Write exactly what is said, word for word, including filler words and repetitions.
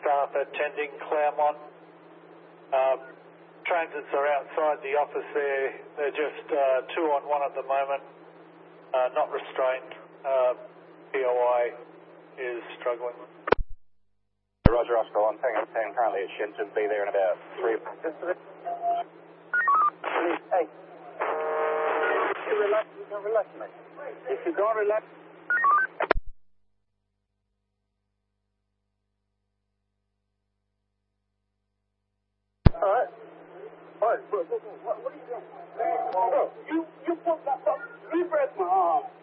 staff attending Claremont. Um, transits are outside the office there. They're just uh, two on one at the moment, uh, not restrained. Uh, P O I is struggling. Roger, Oscar one, Tango ten, currently at Shenton, be there in about three minutes. Hey, if you relax, you don't relax, mate. If you don't relax... Alright. Alright, bro, bro, bro, what, what are you doing? Bro, you, you put my... You break my arm.